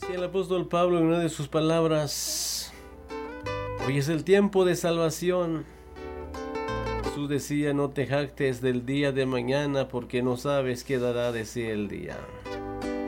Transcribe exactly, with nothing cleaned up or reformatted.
Decía el apóstol Pablo en una de sus palabras: hoy es el tiempo de salvación. Jesús decía: no te jactes del día de mañana, porque no sabes qué dará de sí el día.